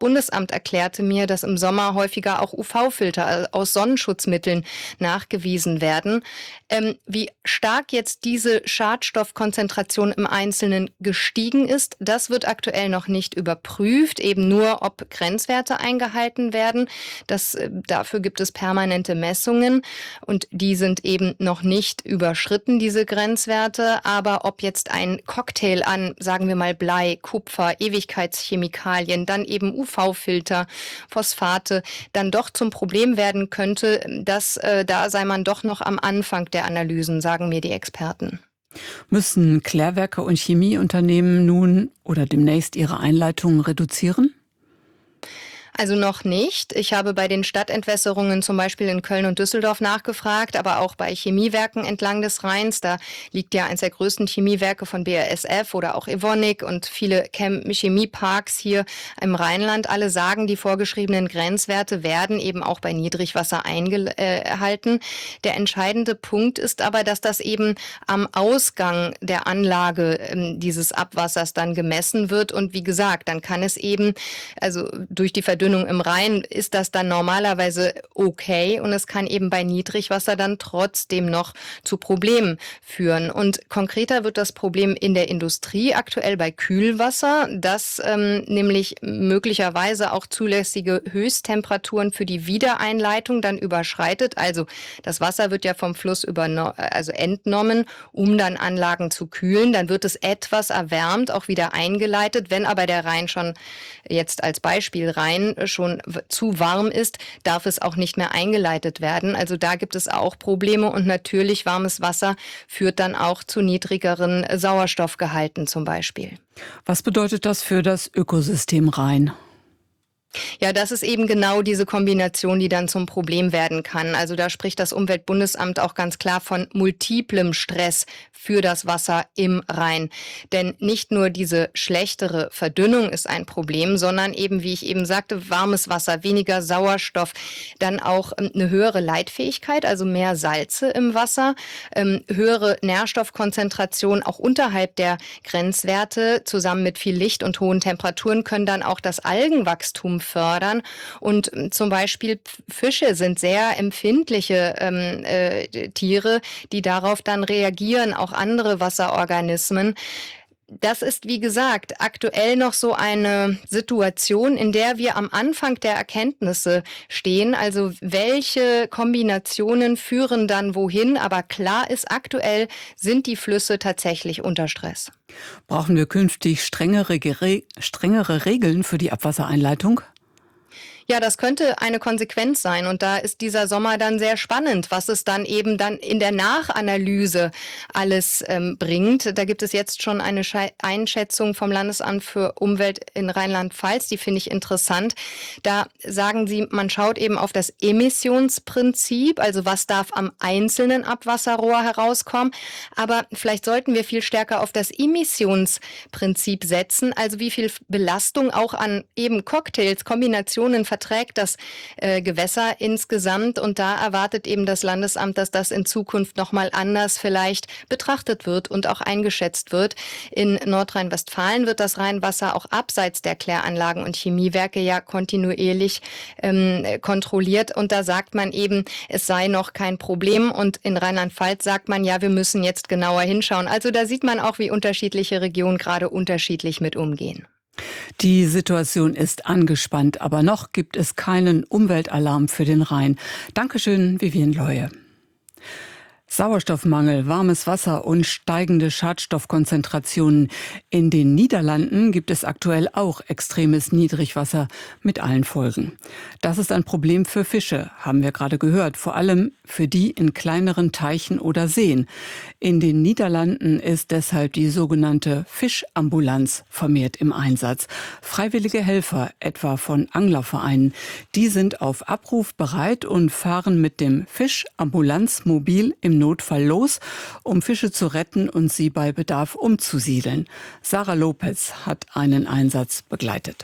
Umweltbundesamt erklärte mir, dass im Sommer häufiger auch UV-Filter aus Sonnenschutzmitteln nachgewiesen werden. Wie stark jetzt diese Schadstoffkonzentration im Einzelnen gestiegen ist, das wird aktuell noch nicht überprüft, eben nur, ob Grenzwerte eingehalten werden. Dafür gibt es permanente Messungen und die sind eben noch nicht überschritten, diese Grenzwerte. Aber ob jetzt ein Cocktail an, sagen wir mal, Blei, Kupfer, Ewigkeitschemikalien, dann eben UV-Filter, Phosphate, dann doch zum Problem werden könnte, da sei man doch noch am Anfang der Analysen, sagen mir die Experten. Müssen Klärwerke und Chemieunternehmen nun oder demnächst ihre Einleitungen reduzieren? Also noch nicht. Ich habe bei den Stadtentwässerungen zum Beispiel in Köln und Düsseldorf nachgefragt, aber auch bei Chemiewerken entlang des Rheins. Da liegt ja eines der größten Chemiewerke von BASF oder auch Evonik und viele Chemieparks hier im Rheinland. Alle sagen, die vorgeschriebenen Grenzwerte werden eben auch bei Niedrigwasser eingehalten. Der entscheidende Punkt ist aber, dass das eben am Ausgang der Anlage dieses Abwassers dann gemessen wird. Und wie gesagt, dann kann es eben, also durch die Verdünnung im Rhein ist das dann normalerweise okay und es kann eben bei Niedrigwasser dann trotzdem noch zu Problemen führen. Und konkreter wird das Problem in der Industrie aktuell bei Kühlwasser, das nämlich möglicherweise auch zulässige Höchsttemperaturen für die Wiedereinleitung dann überschreitet. Also das Wasser wird ja vom Fluss entnommen, um dann Anlagen zu kühlen. Dann wird es etwas erwärmt, auch wieder eingeleitet. Wenn aber der Rhein schon jetzt als Beispiel Rhein schon zu warm ist, darf es auch nicht mehr eingeleitet werden. Also da gibt es auch Probleme und natürlich warmes Wasser führt dann auch zu niedrigeren Sauerstoffgehalten zum Beispiel. Was bedeutet das für das Ökosystem Rhein? Ja, das ist eben genau diese Kombination, die dann zum Problem werden kann. Also da spricht das Umweltbundesamt auch ganz klar von multiplem Stress für das Wasser im Rhein. Denn nicht nur diese schlechtere Verdünnung ist ein Problem, sondern eben, wie ich eben sagte, warmes Wasser, weniger Sauerstoff, dann auch eine höhere Leitfähigkeit, also mehr Salze im Wasser, höhere Nährstoffkonzentration auch unterhalb der Grenzwerte, zusammen mit viel Licht und hohen Temperaturen können dann auch das Algenwachstum fördern. Und zum Beispiel Fische sind sehr empfindliche Tiere, die darauf dann reagieren, auch andere Wasserorganismen. Das ist, wie gesagt, aktuell noch so eine Situation, in der wir am Anfang der Erkenntnisse stehen. Also welche Kombinationen führen dann wohin? Aber klar ist, aktuell sind die Flüsse tatsächlich unter Stress. Brauchen wir künftig strengere Regeln für die Abwassereinleitung? Ja, das könnte eine Konsequenz sein. Und da ist dieser Sommer dann sehr spannend, was es dann eben dann in der Nachanalyse alles bringt. Da gibt es jetzt schon eine Einschätzung vom Landesamt für Umwelt in Rheinland-Pfalz. Die finde ich interessant. Da sagen sie, man schaut eben auf das Emissionsprinzip, also was darf am einzelnen Abwasserrohr herauskommen. Aber vielleicht sollten wir viel stärker auf das Emissionsprinzip setzen, also wie viel Belastung auch an eben Cocktails, Kombinationen verträgt das Gewässer insgesamt. Und da erwartet eben das Landesamt, dass das in Zukunft nochmal anders vielleicht betrachtet wird und auch eingeschätzt wird. In Nordrhein-Westfalen wird das Rheinwasser auch abseits der Kläranlagen und Chemiewerke ja kontinuierlich kontrolliert. Und da sagt man eben, es sei noch kein Problem. Und in Rheinland-Pfalz sagt man, ja, wir müssen jetzt genauer hinschauen. Also da sieht man auch, wie unterschiedliche Regionen gerade unterschiedlich mit umgehen. Die Situation ist angespannt, aber noch gibt es keinen Umweltalarm für den Rhein. Dankeschön, Vivian Leue. Sauerstoffmangel, warmes Wasser und steigende Schadstoffkonzentrationen. In den Niederlanden gibt es aktuell auch extremes Niedrigwasser mit allen Folgen. Das ist ein Problem für Fische, haben wir gerade gehört, vor allem für die in kleineren Teichen oder Seen. In den Niederlanden ist deshalb die sogenannte Fischambulanz vermehrt im Einsatz. Freiwillige Helfer, etwa von Anglervereinen, die sind auf Abruf bereit und fahren mit dem Fischambulanzmobil im Notfall los, um Fische zu retten und sie bei Bedarf umzusiedeln. Sarah Lopez hat einen Einsatz begleitet.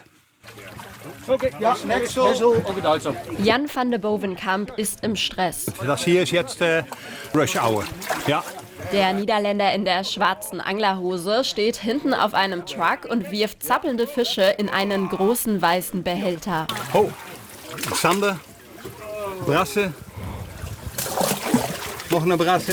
Jan van de Bovenkamp ist im Stress. Das hier ist jetzt Rush Hour. Ja. Der Niederländer in der schwarzen Anglerhose steht hinten auf einem Truck und wirft zappelnde Fische in einen großen weißen Behälter. Oh, Sander, Brasse, noch eine Brasse.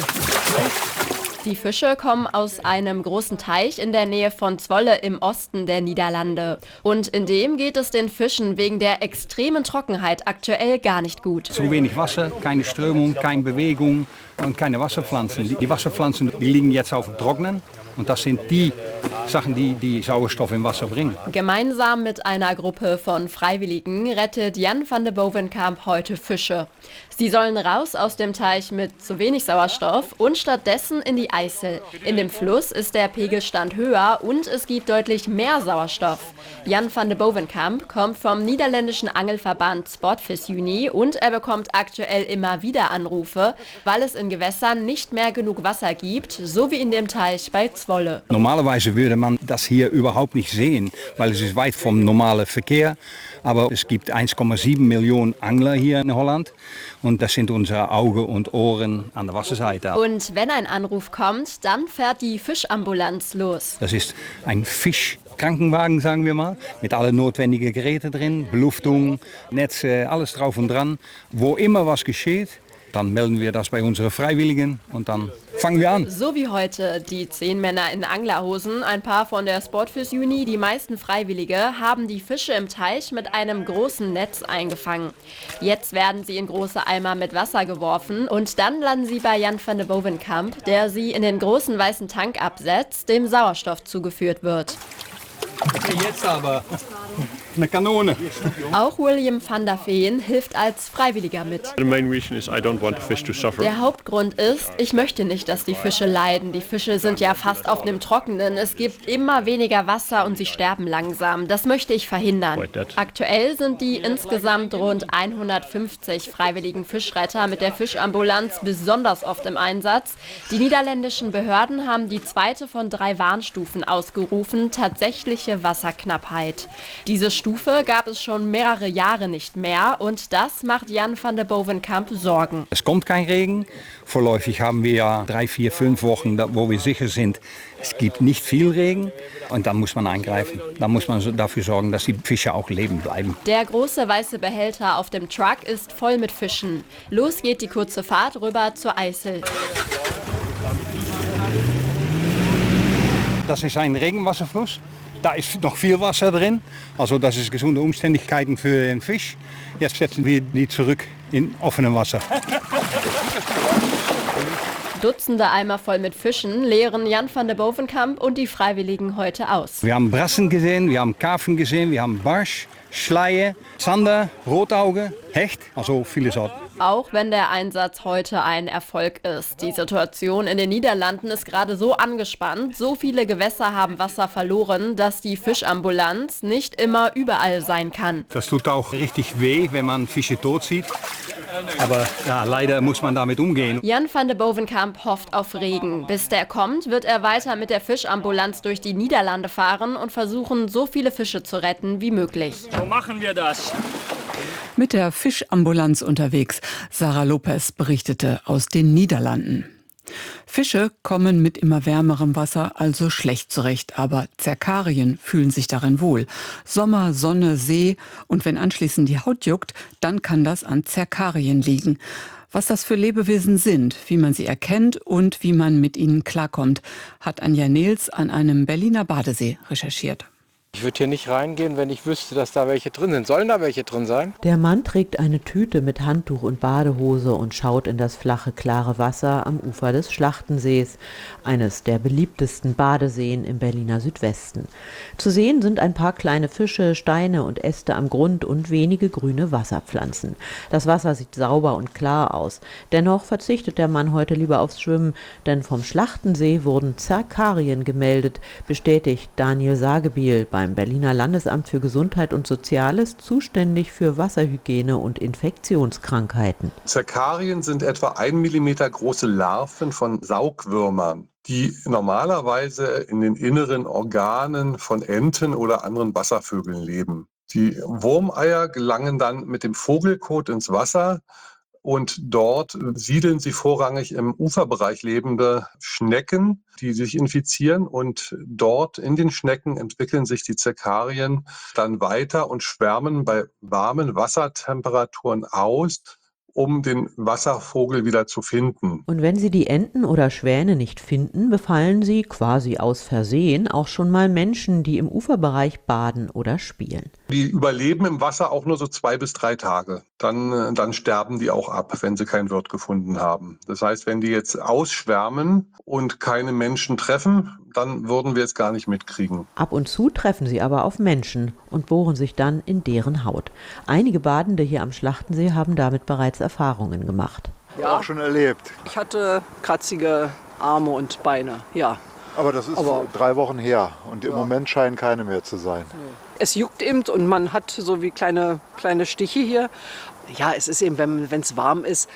Die Fische kommen aus einem großen Teich in der Nähe von Zwolle im Osten der Niederlande. Und in dem geht es den Fischen wegen der extremen Trockenheit aktuell gar nicht gut. Zu wenig Wasser, keine Strömung, keine Bewegung und keine Wasserpflanzen. Die Wasserpflanzen die liegen jetzt auf dem Trocknen. Und das sind die Sachen, die Sauerstoff im Wasser bringen. Gemeinsam mit einer Gruppe von Freiwilligen rettet Jan van de Bovenkamp heute Fische. Sie sollen raus aus dem Teich mit zu wenig Sauerstoff und stattdessen in die IJssel. In dem Fluss ist der Pegelstand höher und es gibt deutlich mehr Sauerstoff. Jan van de Bovenkamp kommt vom niederländischen Angelverband Sportvisuni und er bekommt aktuell immer wieder Anrufe, weil es in Gewässern nicht mehr genug Wasser gibt, so wie in dem Teich bei Zwolle. Normalerweise würde man das hier überhaupt nicht sehen, weil es ist weit vom normalen Verkehr. Aber es gibt 1,7 Millionen Angler hier in Holland und das sind unsere Augen und Ohren an der Wasserseite. Und wenn ein Anruf kommt, dann fährt die Fischambulanz los. Das ist ein Fischkrankenwagen, sagen wir mal, mit allen notwendigen Geräten drin, Beluftung, Netze, alles drauf und dran. Wo immer was geschieht, dann melden wir das bei unseren Freiwilligen und dann fangen wir an. So wie heute die 10 Männer in Anglerhosen, ein paar von der Sportvisuni, die meisten Freiwillige, haben die Fische im Teich mit einem großen Netz eingefangen. Jetzt werden sie in große Eimer mit Wasser geworfen und dann landen sie bei Jan van de Bovenkamp, der sie in den großen weißen Tank absetzt, dem Sauerstoff zugeführt wird. Jetzt aber eine Kanone. Auch William van der Veen hilft als Freiwilliger mit. The main reason is I don't want the fish to suffer. Der Hauptgrund ist, ich möchte nicht, dass die Fische leiden. Die Fische sind ja fast auf dem Trockenen. Es gibt immer weniger Wasser und sie sterben langsam. Das möchte ich verhindern. Aktuell sind die insgesamt rund 150 freiwilligen Fischretter mit der Fischambulanz besonders oft im Einsatz. Die niederländischen Behörden haben die zweite von 3 Warnstufen ausgerufen, tatsächliche Wasserknappheit. Diese Stufe gab es schon mehrere Jahre nicht mehr und das macht Jan van de Bovenkamp Sorgen. Es kommt kein Regen. Vorläufig haben wir ja 3, 4, 5 Wochen, wo wir sicher sind, es gibt nicht viel Regen. Und dann muss man eingreifen. Dann muss man dafür sorgen, dass die Fische auch leben bleiben. Der große weiße Behälter auf dem Truck ist voll mit Fischen. Los geht die kurze Fahrt rüber zur IJssel. Das ist ein Regenwasserfluss. Da ist noch viel Wasser drin. Also das ist gesunde Umständigkeiten für den Fisch. Jetzt setzen wir die zurück in offenem Wasser. Dutzende Eimer voll mit Fischen leeren Jan van de Bovenkamp und die Freiwilligen heute aus. Wir haben Brassen gesehen, wir haben Karpfen gesehen, wir haben Barsch, Schleie, Zander, Rotauge, Hecht, also viele Sorten. Auch wenn der Einsatz heute ein Erfolg ist. Die Situation in den Niederlanden ist gerade so angespannt. So viele Gewässer haben Wasser verloren, dass die Fischambulanz nicht immer überall sein kann. Das tut auch richtig weh, wenn man Fische tot sieht. Aber ja, leider muss man damit umgehen. Jan van de Bovenkamp hofft auf Regen. Bis der kommt, wird er weiter mit der Fischambulanz durch die Niederlande fahren und versuchen, so viele Fische zu retten wie möglich. So machen wir das. Mit der Fischambulanz unterwegs. Sarah Lopez berichtete aus den Niederlanden. Fische kommen mit immer wärmerem Wasser also schlecht zurecht, aber Zerkarien fühlen sich darin wohl. Sommer, Sonne, See und wenn anschließend die Haut juckt, dann kann das an Zerkarien liegen. Was das für Lebewesen sind, wie man sie erkennt und wie man mit ihnen klarkommt, hat Anja Nehls an einem Berliner Badesee recherchiert. Ich würde hier nicht reingehen, wenn ich wüsste, dass da welche drin sind. Sollen da welche drin sein? Der Mann trägt eine Tüte mit Handtuch und Badehose und schaut in das flache, klare Wasser am Ufer des Schlachtensees, eines der beliebtesten Badeseen im Berliner Südwesten. Zu sehen sind ein paar kleine Fische, Steine und Äste am Grund und wenige grüne Wasserpflanzen. Das Wasser sieht sauber und klar aus. Dennoch verzichtet der Mann heute lieber aufs Schwimmen, denn vom Schlachtensee wurden Zerkarien gemeldet, bestätigt Daniel Sagebiel beim Berliner Landesamt für Gesundheit und Soziales, zuständig für Wasserhygiene und Infektionskrankheiten. Zerkarien sind etwa 1 Millimeter große Larven von Saugwürmern, die normalerweise in den inneren Organen von Enten oder anderen Wasservögeln leben. Die Wurmeier gelangen dann mit dem Vogelkot ins Wasser, Und dort siedeln sie vorrangig im Uferbereich lebende Schnecken, die sich infizieren. Und dort in den Schnecken entwickeln sich die Zerkarien dann weiter und schwärmen bei warmen Wassertemperaturen aus, um den Wasservogel wieder zu finden. Und wenn sie die Enten oder Schwäne nicht finden, befallen sie quasi aus Versehen auch schon mal Menschen, die im Uferbereich baden oder spielen. Die überleben im Wasser auch nur so 2 bis 3 Tage. Dann sterben die auch ab, wenn sie keinen Wirt gefunden haben. Das heißt, wenn die jetzt ausschwärmen und keine Menschen treffen, dann würden wir es gar nicht mitkriegen. Ab und zu treffen sie aber auf Menschen und bohren sich dann in deren Haut. Einige Badende hier am Schlachtensee haben damit bereits Erfahrungen gemacht. Ja, auch schon erlebt. Ich hatte kratzige Arme und Beine, ja. Aber das ist 3 Wochen her und im Moment scheinen keine mehr zu sein. Es juckt eben und man hat so wie kleine Stiche hier. Ja, es ist eben, wenn es warm ist,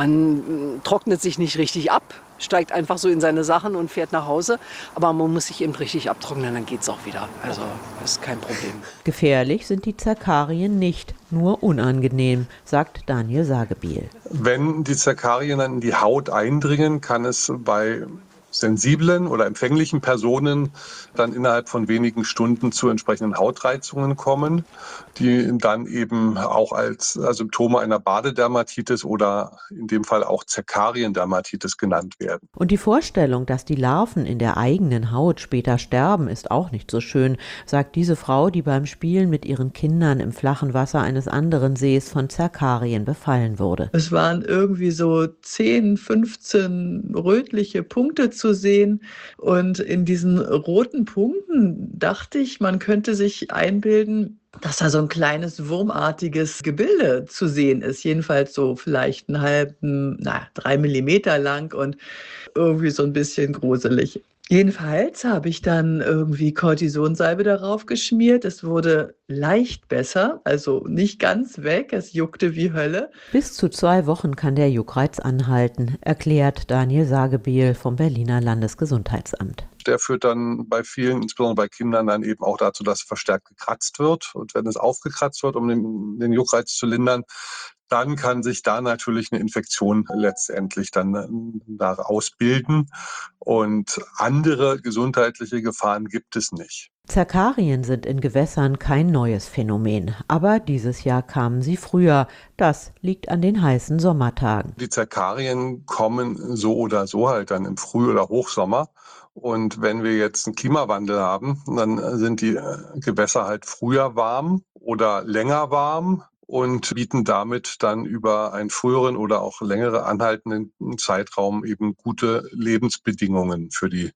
man trocknet sich nicht richtig ab, steigt einfach so in seine Sachen und fährt nach Hause. Aber man muss sich eben richtig abtrocknen, dann geht es auch wieder. Also das ist kein Problem. Gefährlich sind die Zerkarien nicht, nur unangenehm, sagt Daniel Sagebiel. Wenn die Zerkarien dann in die Haut eindringen, kann es bei sensiblen oder empfänglichen Personen dann innerhalb von wenigen Stunden zu entsprechenden Hautreizungen kommen, die dann eben auch als Symptome einer Badedermatitis oder in dem Fall auch Zerkariendermatitis genannt werden. Und die Vorstellung, dass die Larven in der eigenen Haut später sterben, ist auch nicht so schön, sagt diese Frau, die beim Spielen mit ihren Kindern im flachen Wasser eines anderen Sees von Zerkarien befallen wurde. Es waren irgendwie so 10, 15 rötliche Punkte zu sehen. Und in diesen roten Punkten dachte ich, man könnte sich einbilden, dass da so ein kleines wurmartiges Gebilde zu sehen ist. Jedenfalls so vielleicht einen halben, 3 Millimeter lang und irgendwie so ein bisschen gruselig. Jedenfalls habe ich dann irgendwie Kortisonsalbe darauf geschmiert. Es wurde leicht besser, also nicht ganz weg. Es juckte wie Hölle. Bis zu 2 Wochen kann der Juckreiz anhalten, erklärt Daniel Sagebiel vom Berliner Landesgesundheitsamt. Der führt dann bei vielen, insbesondere bei Kindern, dann eben auch dazu, dass verstärkt gekratzt wird. Und wenn es aufgekratzt wird, um den Juckreiz zu lindern, dann kann sich da natürlich eine Infektion letztendlich dann daraus bilden. Und andere gesundheitliche Gefahren gibt es nicht. Zerkarien sind in Gewässern kein neues Phänomen, aber dieses Jahr kamen sie früher. Das liegt an den heißen Sommertagen. Die Zerkarien kommen so oder so halt dann im Früh- oder Hochsommer. Und wenn wir jetzt einen Klimawandel haben, dann sind die Gewässer halt früher warm oder länger warm und bieten damit dann über einen früheren oder auch längere anhaltenden Zeitraum eben gute Lebensbedingungen für die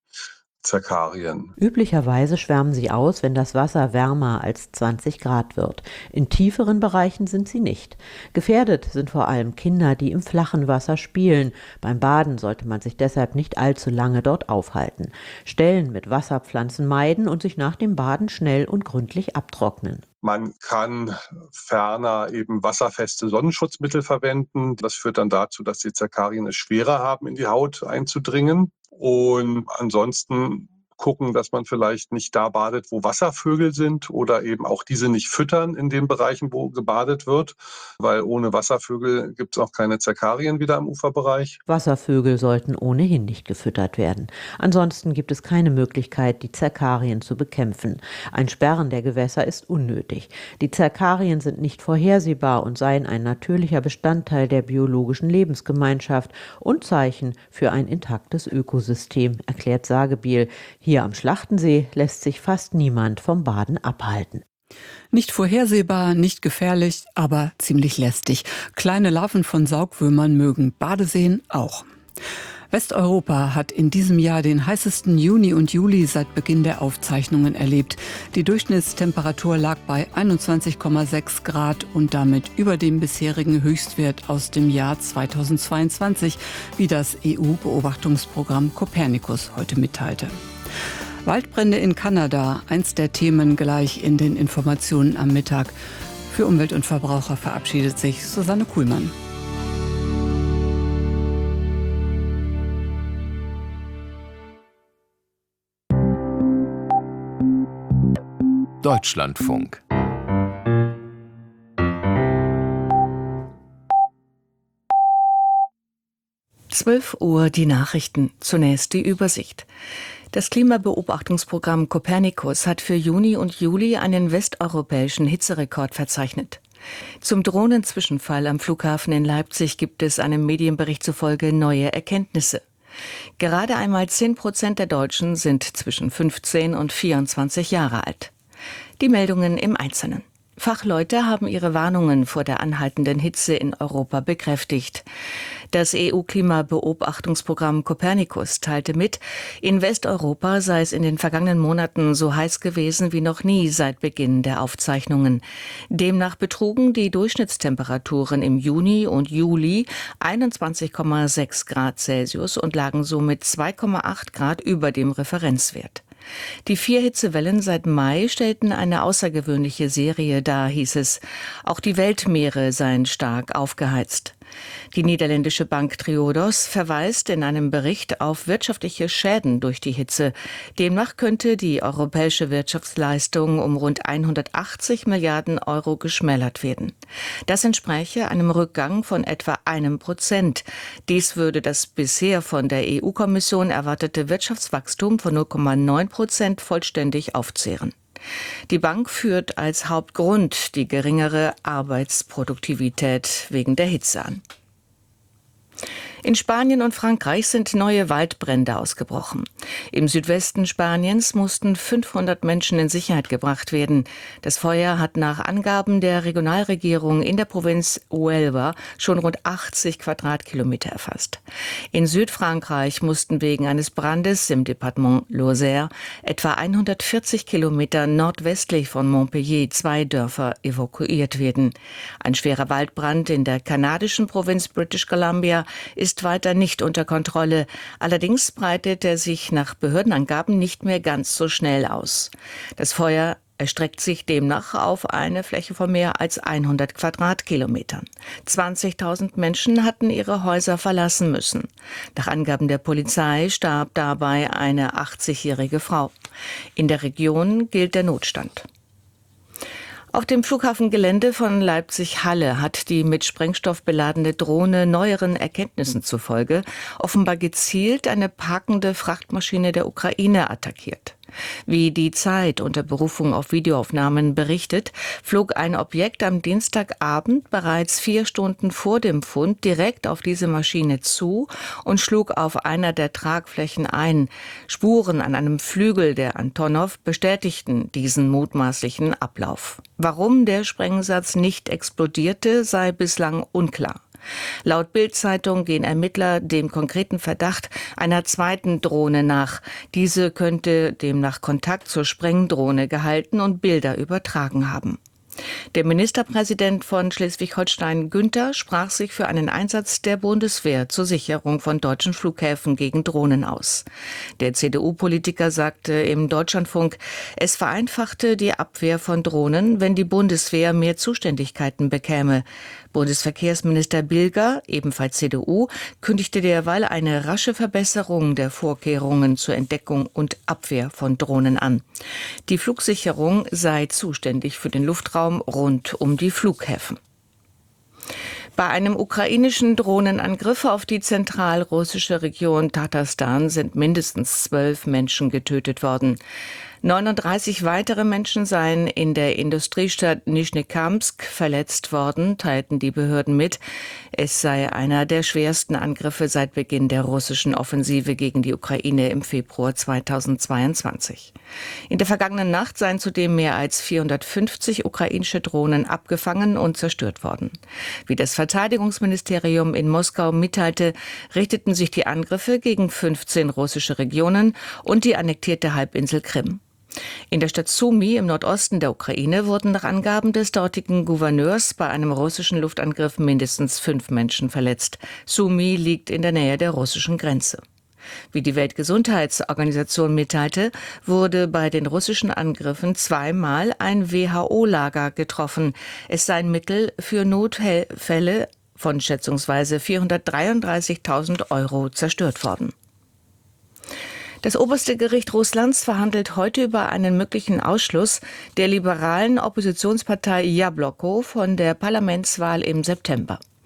Zerkarien. Üblicherweise schwärmen sie aus, wenn das Wasser wärmer als 20 Grad wird. In tieferen Bereichen sind sie nicht. Gefährdet sind vor allem Kinder, die im flachen Wasser spielen. Beim Baden sollte man sich deshalb nicht allzu lange dort aufhalten. Stellen mit Wasserpflanzen meiden und sich nach dem Baden schnell und gründlich abtrocknen. Man kann ferner eben wasserfeste Sonnenschutzmittel verwenden. Das führt dann dazu, dass die Zerkarien es schwerer haben, in die Haut einzudringen. Und ansonsten gucken, dass man vielleicht nicht da badet, wo Wasservögel sind oder eben auch diese nicht füttern in den Bereichen, wo gebadet wird, weil ohne Wasservögel gibt es auch keine Zerkarien wieder im Uferbereich. Wasservögel sollten ohnehin nicht gefüttert werden. Ansonsten gibt es keine Möglichkeit, die Zerkarien zu bekämpfen. Ein Sperren der Gewässer ist unnötig. Die Zerkarien sind nicht vorhersehbar und seien ein natürlicher Bestandteil der biologischen Lebensgemeinschaft und Zeichen für ein intaktes Ökosystem, erklärt Sagebiel. Hier am Schlachtensee lässt sich fast niemand vom Baden abhalten. Nicht vorhersehbar, nicht gefährlich, aber ziemlich lästig. Kleine Larven von Saugwürmern mögen Badeseen auch. Westeuropa hat in diesem Jahr den heißesten Juni und Juli seit Beginn der Aufzeichnungen erlebt. Die Durchschnittstemperatur lag bei 21,6 Grad und damit über dem bisherigen Höchstwert aus dem Jahr 2022, wie das EU-Beobachtungsprogramm Copernicus heute mitteilte. Waldbrände in Kanada, eins der Themen gleich in den Informationen am Mittag. Für Umwelt und Verbraucher verabschiedet sich Susanne Kuhlmann. Deutschlandfunk. 12 Uhr die Nachrichten. Zunächst die Übersicht. Das Klimabeobachtungsprogramm Copernicus hat für Juni und Juli einen westeuropäischen Hitzerekord verzeichnet. Zum Drohnenzwischenfall am Flughafen in Leipzig gibt es einem Medienbericht zufolge neue Erkenntnisse. Gerade einmal 10% der Deutschen sind zwischen 15 und 24 Jahre alt. Die Meldungen im Einzelnen. Fachleute haben ihre Warnungen vor der anhaltenden Hitze in Europa bekräftigt. Das EU-Klimabeobachtungsprogramm Copernicus teilte mit, in Westeuropa sei es in den vergangenen Monaten so heiß gewesen wie noch nie seit Beginn der Aufzeichnungen. Demnach betrugen die Durchschnittstemperaturen im Juni und Juli 21,6 Grad Celsius und lagen somit 2,8 Grad über dem Referenzwert. Die 4 Hitzewellen seit Mai stellten eine außergewöhnliche Serie dar, hieß es. Auch die Weltmeere seien stark aufgeheizt. Die niederländische Bank Triodos verweist in einem Bericht auf wirtschaftliche Schäden durch die Hitze. Demnach könnte die europäische Wirtschaftsleistung um rund 180 Milliarden Euro geschmälert werden. Das entspräche einem Rückgang von etwa 1%. Dies würde das bisher von der EU-Kommission erwartete Wirtschaftswachstum von 0,9% vollständig aufzehren. Die Bank führt als Hauptgrund die geringere Arbeitsproduktivität wegen der Hitze an. In Spanien und Frankreich sind neue Waldbrände ausgebrochen. Im Südwesten Spaniens mussten 500 Menschen in Sicherheit gebracht werden. Das Feuer hat nach Angaben der Regionalregierung in der Provinz Huelva schon rund 80 Quadratkilometer erfasst. In Südfrankreich mussten wegen eines Brandes im Departement Lozère etwa 140 Kilometer nordwestlich von Montpellier 2 Dörfer evakuiert werden. Ein schwerer Waldbrand in der kanadischen Provinz British Columbia ist weiter nicht unter Kontrolle. Allerdings breitet er sich nach Behördenangaben nicht mehr ganz so schnell aus. Das Feuer erstreckt sich demnach auf eine Fläche von mehr als 100 Quadratkilometern. 20.000 Menschen hatten ihre Häuser verlassen müssen. Nach Angaben der Polizei starb dabei eine 80-jährige Frau. In der Region gilt der Notstand. Auf dem Flughafengelände von Leipzig-Halle hat die mit Sprengstoff beladene Drohne neueren Erkenntnissen zufolge offenbar gezielt eine parkende Frachtmaschine der Ukraine attackiert. Wie die Zeit unter Berufung auf Videoaufnahmen berichtet, flog ein Objekt am Dienstagabend bereits 4 Stunden vor dem Fund direkt auf diese Maschine zu und schlug auf einer der Tragflächen ein. Spuren an einem Flügel der Antonov bestätigten diesen mutmaßlichen Ablauf. Warum der Sprengsatz nicht explodierte, sei bislang unklar. Laut Bild-Zeitung gehen Ermittler dem konkreten Verdacht einer zweiten Drohne nach. Diese könnte demnach Kontakt zur Sprengdrohne gehalten und Bilder übertragen haben. Der Ministerpräsident von Schleswig-Holstein, Günther, sprach sich für einen Einsatz der Bundeswehr zur Sicherung von deutschen Flughäfen gegen Drohnen aus. Der CDU-Politiker sagte im Deutschlandfunk, es vereinfachte die Abwehr von Drohnen, wenn die Bundeswehr mehr Zuständigkeiten bekäme. Bundesverkehrsminister Bilger, ebenfalls CDU, kündigte derweil eine rasche Verbesserung der Vorkehrungen zur Entdeckung und Abwehr von Drohnen an. Die Flugsicherung sei zuständig für den Luftraum rund um die Flughäfen. Bei einem ukrainischen Drohnenangriff auf die zentralrussische Region Tatarstan sind mindestens 12 Menschen getötet worden. 39 weitere Menschen seien in der Industriestadt Nischnekamsk verletzt worden, teilten die Behörden mit. Es sei einer der schwersten Angriffe seit Beginn der russischen Offensive gegen die Ukraine im Februar 2022. In der vergangenen Nacht seien zudem mehr als 450 ukrainische Drohnen abgefangen und zerstört worden. Wie das Verteidigungsministerium in Moskau mitteilte, richteten sich die Angriffe gegen 15 russische Regionen und die annektierte Halbinsel Krim. In der Stadt Sumy im Nordosten der Ukraine wurden nach Angaben des dortigen Gouverneurs bei einem russischen Luftangriff mindestens 5 Menschen verletzt. Sumy liegt in der Nähe der russischen Grenze. Wie die Weltgesundheitsorganisation mitteilte, wurde bei den russischen Angriffen 2-mal ein WHO-Lager getroffen. Es seien Mittel für Notfälle von schätzungsweise 433.000 € zerstört worden. Das oberste Gericht Russlands verhandelt heute über einen möglichen Ausschluss der liberalen Oppositionspartei Jabloko von der Parlamentswahl im September.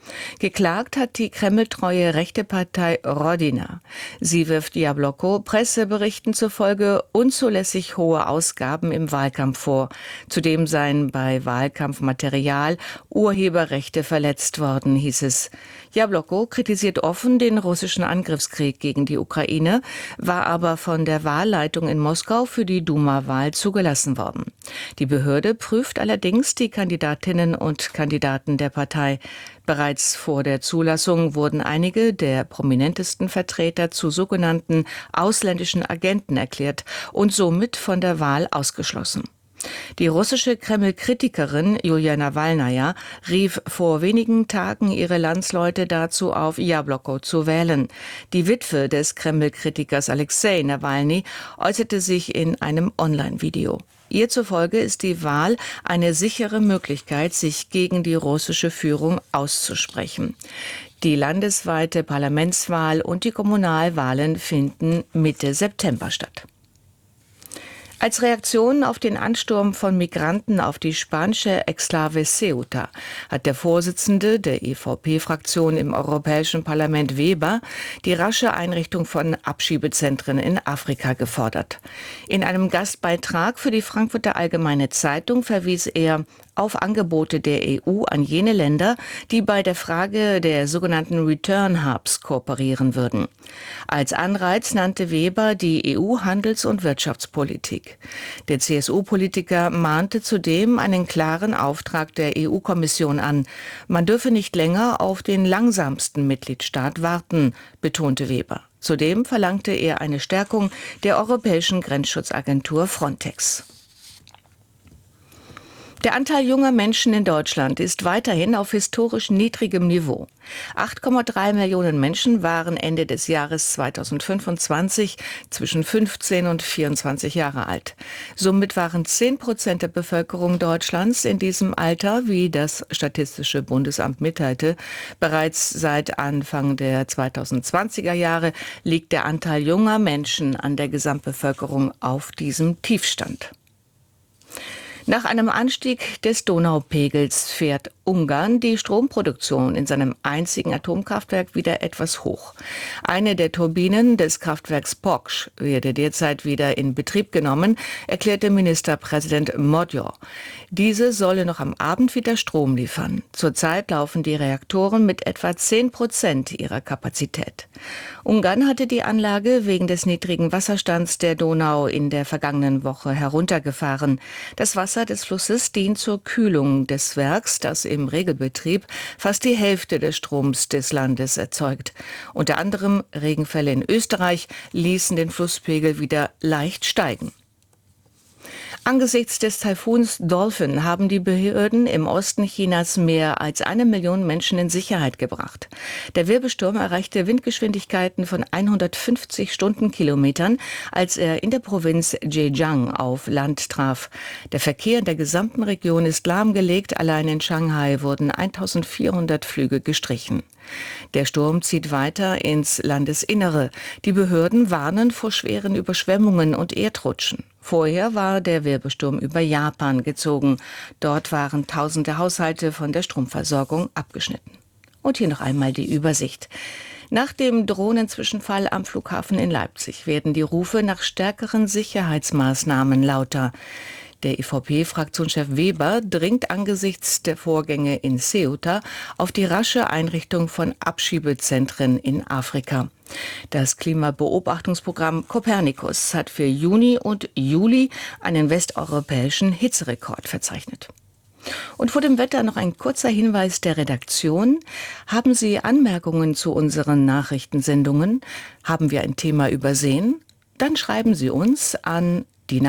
Geklagt hat die kremltreue rechte Partei Rodina. Sie wirft Jabloko Presseberichten zufolge unzulässig hohe Ausgaben im Wahlkampf vor. Zudem seien bei Wahlkampfmaterial Urheberrechte verletzt worden, hieß es. Jabloko kritisiert offen den russischen Angriffskrieg gegen die Ukraine, war aber von der Wahlleitung in Moskau für die Duma-Wahl zugelassen worden. Die Behörde prüft allerdings die Kandidatinnen und Kandidaten der Partei. Bereits vor der Zulassung wurden einige der prominentesten Vertreter zu sogenannten ausländischen Agenten erklärt und somit von der Wahl ausgeschlossen. Die russische Kreml-Kritikerin Julia Nawalnaja rief vor wenigen Tagen ihre Landsleute dazu auf, Jabloko zu wählen. Die Witwe des Kreml-Kritikers Alexei Nawalny äußerte sich in einem Online-Video. Ihr zufolge ist die Wahl eine sichere Möglichkeit, sich gegen die russische Führung auszusprechen. Die landesweite Parlamentswahl und die Kommunalwahlen finden Mitte September statt. Als Reaktion auf den Ansturm von Migranten auf die spanische Exklave Ceuta hat der Vorsitzende der EVP-Fraktion im Europäischen Parlament Weber die rasche Einrichtung von Abschiebezentren in Afrika gefordert. In einem Gastbeitrag für die Frankfurter Allgemeine Zeitung verwies er auf Angebote der EU an jene Länder, die bei der Frage der sogenannten Return Hubs kooperieren würden. Als Anreiz nannte Weber die EU-Handels- und Wirtschaftspolitik. Der CSU-Politiker mahnte zudem einen klaren Auftrag der EU-Kommission an. Man dürfe nicht länger auf den langsamsten Mitgliedstaat warten, betonte Weber. Zudem verlangte er eine Stärkung der europäischen Grenzschutzagentur Frontex. Der Anteil junger Menschen in Deutschland ist weiterhin auf historisch niedrigem Niveau. 8,3 Millionen Menschen waren Ende des Jahres 2025 zwischen 15 und 24 Jahre alt. Somit waren 10% der Bevölkerung Deutschlands in diesem Alter, wie das Statistische Bundesamt mitteilte. Bereits seit Anfang der 2020er Jahre liegt der Anteil junger Menschen an der Gesamtbevölkerung auf diesem Tiefstand. Nach einem Anstieg des Donaupegels fährt Ungarn die Stromproduktion in seinem einzigen Atomkraftwerk wieder etwas hoch. Eine der Turbinen des Kraftwerks Poksh werde derzeit wieder in Betrieb genommen, erklärte Ministerpräsident Magyar. Diese solle noch am Abend wieder Strom liefern. Zurzeit laufen die Reaktoren mit etwa 10% ihrer Kapazität. Ungarn hatte die Anlage wegen des niedrigen Wasserstands der Donau in der vergangenen Woche heruntergefahren. Das Wasser des Flusses dient zur Kühlung des Werks, das im Regelbetrieb fast die Hälfte des Stroms des Landes erzeugt. Unter anderem Regenfälle in Österreich ließen den Flusspegel wieder leicht steigen. Angesichts des Taifuns Dolphin haben die Behörden im Osten Chinas mehr als 1 Million Menschen in Sicherheit gebracht. Der Wirbelsturm erreichte Windgeschwindigkeiten von 150 Stundenkilometern, als er in der Provinz Zhejiang auf Land traf. Der Verkehr in der gesamten Region ist lahmgelegt. Allein in Shanghai wurden 1400 Flüge gestrichen. Der Sturm zieht weiter ins Landesinnere. Die Behörden warnen vor schweren Überschwemmungen und Erdrutschen. Vorher war der Wirbelsturm über Japan gezogen. Dort waren tausende Haushalte von der Stromversorgung abgeschnitten. Und hier noch einmal die Übersicht. Nach dem Drohnenzwischenfall am Flughafen in Leipzig werden die Rufe nach stärkeren Sicherheitsmaßnahmen lauter. Der EVP-Fraktionschef Weber dringt angesichts der Vorgänge in Ceuta auf die rasche Einrichtung von Abschiebezentren in Afrika. Das Klimabeobachtungsprogramm Copernicus hat für Juni und Juli einen westeuropäischen Hitzerekord verzeichnet. Und vor dem Wetter noch ein kurzer Hinweis der Redaktion. Haben Sie Anmerkungen zu unseren Nachrichtensendungen? Haben wir ein Thema übersehen? Dann schreiben Sie uns an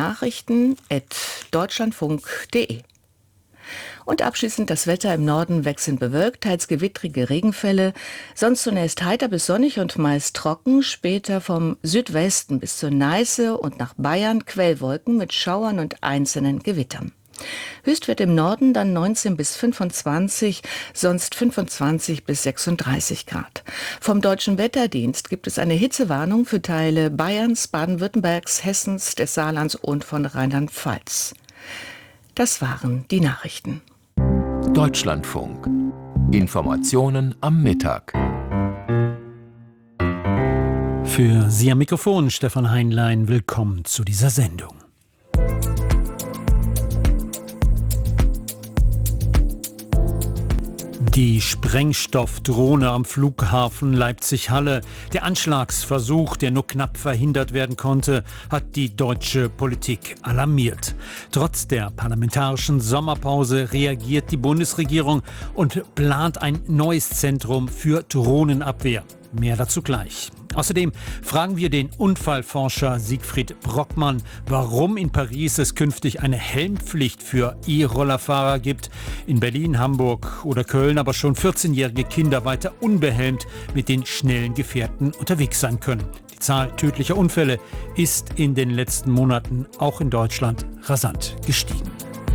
dienachrichten@deutschlandfunk.de. Und abschließend das Wetter: im Norden wechselnd bewölkt, teils gewittrige Regenfälle, sonst zunächst heiter bis sonnig und meist trocken, später vom Südwesten bis zur Neiße und nach Bayern Quellwolken mit Schauern und einzelnen Gewittern. Höchstwert im Norden dann 19 bis 25, sonst 25 bis 36 Grad. Vom Deutschen Wetterdienst gibt es eine Hitzewarnung für Teile Bayerns, Baden-Württembergs, Hessens, des Saarlands und von Rheinland-Pfalz. Das waren die Nachrichten. Deutschlandfunk. Informationen am Mittag. Für Sie am Mikrofon Stefan Heinlein, willkommen zu dieser Sendung. Die Sprengstoffdrohne am Flughafen Leipzig-Halle, der Anschlagsversuch, der nur knapp verhindert werden konnte, hat die deutsche Politik alarmiert. Trotz der parlamentarischen Sommerpause reagiert die Bundesregierung und plant ein neues Zentrum für Drohnenabwehr. Mehr dazu gleich. Außerdem fragen wir den Unfallforscher Siegfried Brockmann, warum in Paris es künftig eine Helmpflicht für E-Rollerfahrer gibt, in Berlin, Hamburg oder Köln aber schon 14-jährige Kinder weiter unbehelmt mit den schnellen Gefährten unterwegs sein können. Die Zahl tödlicher Unfälle ist in den letzten Monaten auch in Deutschland rasant gestiegen.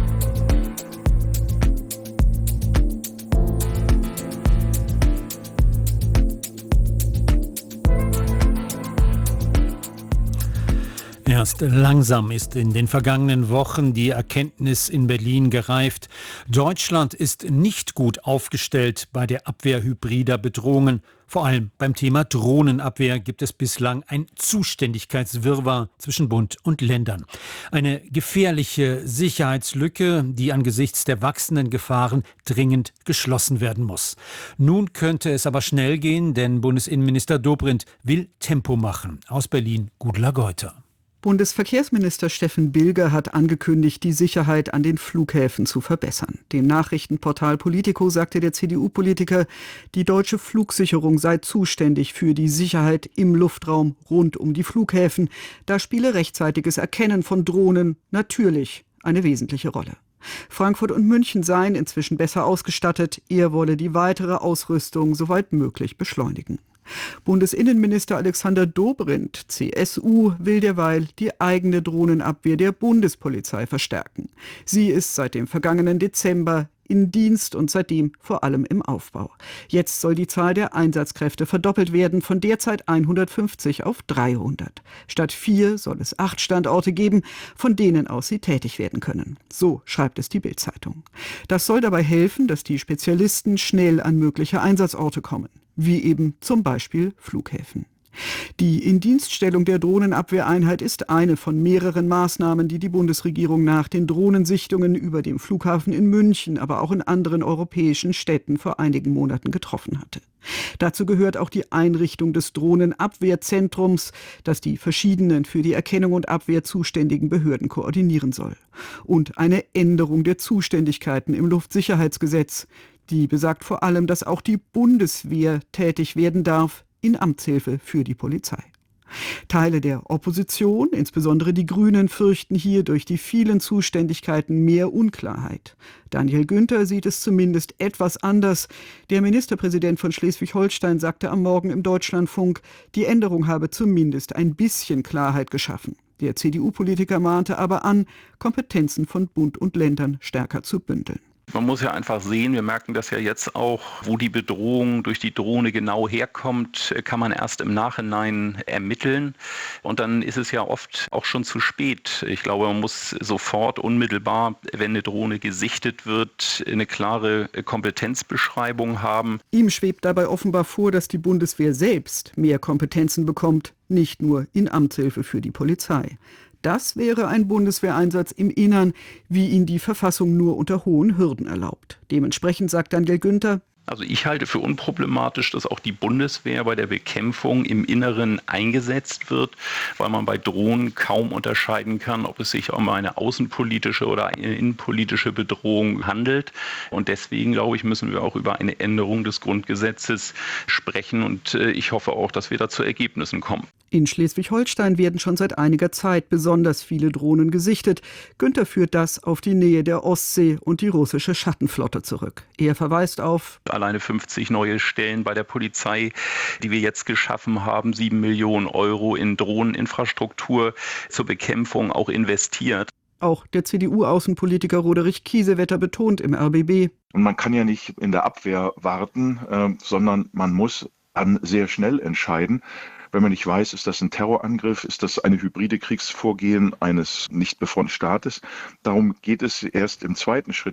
Erst langsam ist in den vergangenen Wochen die Erkenntnis in Berlin gereift. Deutschland ist nicht gut aufgestellt bei der Abwehr hybrider Bedrohungen. Vor allem beim Thema Drohnenabwehr gibt es bislang ein Zuständigkeitswirrwarr zwischen Bund und Ländern. Eine gefährliche Sicherheitslücke, die angesichts der wachsenden Gefahren dringend geschlossen werden muss. Nun könnte es aber schnell gehen, denn Bundesinnenminister Dobrindt will Tempo machen. Aus Berlin, Gudula Geuter. Bundesverkehrsminister Steffen Bilger hat angekündigt, die Sicherheit an den Flughäfen zu verbessern. Dem Nachrichtenportal Politico sagte der CDU-Politiker, die deutsche Flugsicherung sei zuständig für die Sicherheit im Luftraum rund um die Flughäfen. Da spiele rechtzeitiges Erkennen von Drohnen natürlich eine wesentliche Rolle. Frankfurt und München seien inzwischen besser ausgestattet. Er wolle die weitere Ausrüstung soweit möglich beschleunigen. Bundesinnenminister Alexander Dobrindt, CSU, will derweil die eigene Drohnenabwehr der Bundespolizei verstärken. Sie ist seit dem vergangenen Dezember in Dienst und seitdem vor allem im Aufbau. Jetzt soll die Zahl der Einsatzkräfte verdoppelt werden, von derzeit 150 auf 300. Statt 4 soll es 8 Standorte geben, von denen aus sie tätig werden können. So schreibt es die Bild-Zeitung. Das soll dabei helfen, dass die Spezialisten schnell an mögliche Einsatzorte kommen, wie eben zum Beispiel Flughäfen. Die Indienststellung der Drohnenabwehreinheit ist eine von mehreren Maßnahmen, die die Bundesregierung nach den Drohnensichtungen über dem Flughafen in München, aber auch in anderen europäischen Städten vor einigen Monaten getroffen hatte. Dazu gehört auch die Einrichtung des Drohnenabwehrzentrums, das die verschiedenen für die Erkennung und Abwehr zuständigen Behörden koordinieren soll. Und eine Änderung der Zuständigkeiten im Luftsicherheitsgesetz. Die besagt vor allem, dass auch die Bundeswehr tätig werden darf, in Amtshilfe für die Polizei. Teile der Opposition, insbesondere die Grünen, fürchten hier durch die vielen Zuständigkeiten mehr Unklarheit. Daniel Günther sieht es zumindest etwas anders. Der Ministerpräsident von Schleswig-Holstein sagte am Morgen im Deutschlandfunk, die Änderung habe zumindest ein bisschen Klarheit geschaffen. Der CDU-Politiker mahnte aber an, Kompetenzen von Bund und Ländern stärker zu bündeln. Man muss ja einfach sehen, wir merken das ja jetzt auch, wo die Bedrohung durch die Drohne genau herkommt, kann man erst im Nachhinein ermitteln. Und dann ist es ja oft auch schon zu spät. Ich glaube, man muss sofort, unmittelbar, wenn eine Drohne gesichtet wird, eine klare Kompetenzbeschreibung haben. Ihm schwebt dabei offenbar vor, dass die Bundeswehr selbst mehr Kompetenzen bekommt, nicht nur in Amtshilfe für die Polizei. Das wäre ein Bundeswehreinsatz im Innern, wie ihn die Verfassung nur unter hohen Hürden erlaubt. Dementsprechend sagt Daniel Günther: Also ich halte für unproblematisch, dass auch die Bundeswehr bei der Bekämpfung im Inneren eingesetzt wird, weil man bei Drohnen kaum unterscheiden kann, ob es sich um eine außenpolitische oder eine innenpolitische Bedrohung handelt. Und deswegen, glaube ich, müssen wir auch über eine Änderung des Grundgesetzes sprechen. Und ich hoffe auch, dass wir da zu Ergebnissen kommen. In Schleswig-Holstein werden schon seit einiger Zeit besonders viele Drohnen gesichtet. Günther führt das auf die Nähe der Ostsee und die russische Schattenflotte zurück. Er verweist auf alleine 50 neue Stellen bei der Polizei, die wir jetzt geschaffen haben, 7 Millionen Euro in Drohneninfrastruktur zur Bekämpfung auch investiert. Auch der CDU-Außenpolitiker Roderich Kiesewetter betont im RBB: Und man kann ja nicht in der Abwehr warten, sondern man muss dann sehr schnell entscheiden. Wenn man nicht weiß, ist das ein Terrorangriff, ist das eine hybride Kriegsvorgehen eines nicht befreundeten Staates. Darum geht es erst im zweiten Schritt.